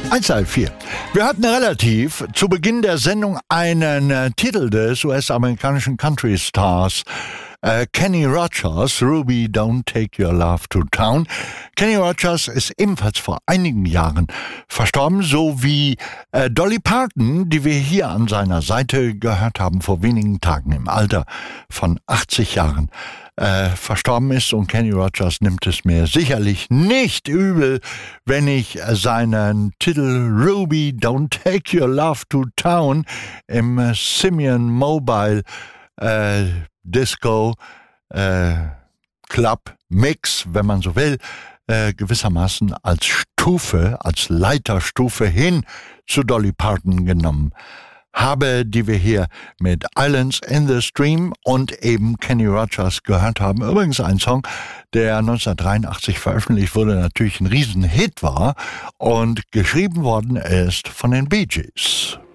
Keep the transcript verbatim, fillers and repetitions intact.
eins Komma vier. Wir hatten relativ zu Beginn der Sendung einen äh, Titel des U S-amerikanischen Country Stars äh, Kenny Rogers, Ruby, Don't Take Your Love to Town. Kenny Rogers ist ebenfalls vor einigen Jahren verstorben, so wie äh, Dolly Parton, die wir hier an seiner Seite gehört haben, vor wenigen Tagen im Alter von achtzig Jahren. Äh, verstorben ist, und Kenny Rogers nimmt es mir sicherlich nicht übel, wenn ich seinen Titel Ruby, Don't Take Your Love to Town im äh, Simeon Mobile äh, Disco äh, Club Mix, wenn man so will, äh, gewissermaßen als Stufe, als Leiterstufe hin zu Dolly Parton genommen habe, die wir hier mit Islands in the Stream und eben Kenny Rogers gehört haben. Übrigens ein Song, der neunzehnhundertdreiundachtzig veröffentlicht wurde, natürlich ein Riesenhit war und geschrieben worden ist von den Bee Gees.